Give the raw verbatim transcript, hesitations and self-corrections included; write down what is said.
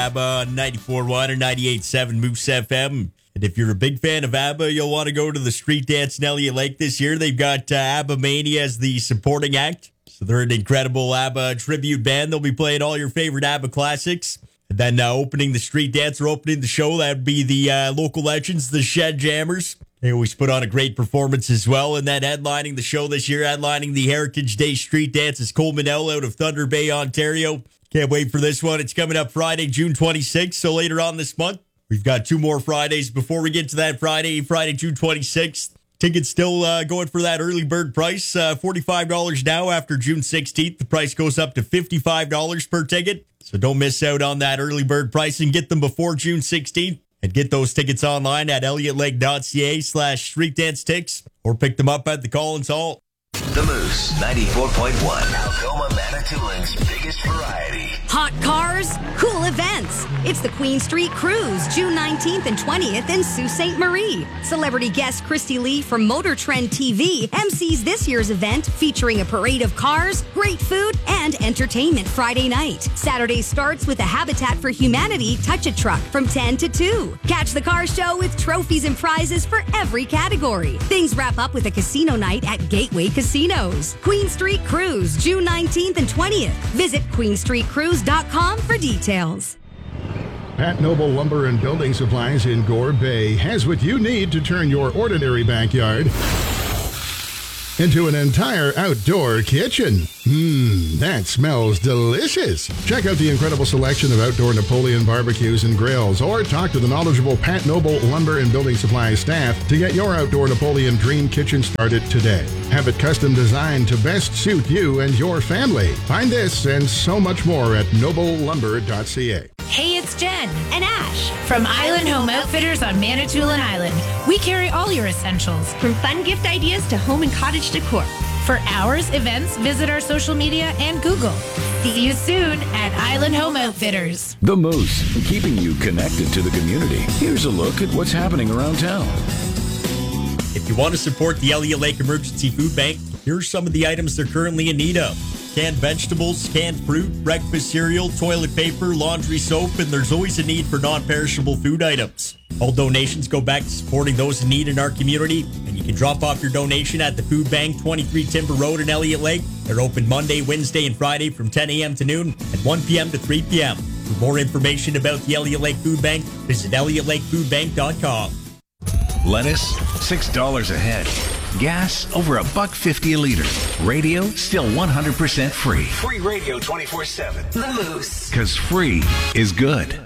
ABBA on ninety-four point one or ninety-eight point seven Moose F M. And if you're a big fan of ABBA, you'll want to go to the street dance in Elliott Lake this year. They've got uh, ABBA Mania as the supporting act. So they're an incredible ABBA tribute band. They'll be playing all your favorite ABBA classics. And then uh, opening the street dance or opening the show, that would be the uh, local legends, the Shed Jammers. They always put on a great performance as well. And then headlining the show this year, headlining the Heritage Day Street Dance is Cole Manell out of Thunder Bay, Ontario. Can't wait for this one. It's coming up Friday, June twenty-sixth, so later on this month. We've got two more Fridays before we get to that Friday, Friday, June twenty-sixth. Tickets still uh, going for that early bird price, uh, forty-five dollars now. After June sixteenth, the price goes up to fifty-five dollars per ticket. So don't miss out on that early bird price and get them before June sixteenth. And get those tickets online at elliottLake.ca slash street dance ticks or pick them up at the Collins Hall. The Moose, ninety-four point one, Algoma, Manitoulин's biggest variety. Hot cars, cool events. It's the Queen Street Cruise, June nineteenth and twentieth in Sault Ste. Marie. Celebrity guest Christy Lee from Motor Trend T V M Cs this year's event, featuring a parade of cars, great food, and entertainment Friday night. Saturday starts with a Habitat for Humanity Touch-A-Truck from ten to two. Catch the car show with trophies and prizes for every category. Things wrap up with a casino night at Gateway Casinos. Queen Street Cruise, June nineteenth and twentieth. Visit queen street cruise dot com for details. Pat Noble Lumber and Building Supplies in Gore Bay has what you need to turn your ordinary backyard into an entire outdoor kitchen. Mmm, that smells delicious. Check out the incredible selection of outdoor Napoleon barbecues and grills, or talk to the knowledgeable Pat Noble Lumber and Building Supplies staff to get your outdoor Napoleon dream kitchen started today. Have it custom designed to best suit you and your family. Find this and so much more at noble lumber dot c a. Hey, it's Jen and Ash from Island Home Outfitters on Manitoulin Island. We carry all your essentials, from fun gift ideas to home and cottage decor. For hours, events, visit our social media and Google. See you soon at Island Home Outfitters. The Moose, keeping you connected to the community. Here's a look at what's happening around town. If you want to support the Elliott Lake Emergency Food Bank, here are some of the items they're currently in need of. Canned vegetables, canned fruit, breakfast cereal, toilet paper, laundry soap, and there's always a need for non-perishable food items. All donations go back to supporting those in need in our community, and you can drop off your donation at the Food Bank, twenty-three Timber Road in Elliott Lake. They're open Monday, Wednesday, and Friday from ten a.m. to noon and one p.m. to three p.m. For more information about the Elliott Lake Food Bank, visit elliott lake food bank dot com. Lettuce, six dollars a head. Gas, over a buck fifty a liter. Radio, still one hundred percent free. Free radio twenty-four seven. The Moose. Because free is good.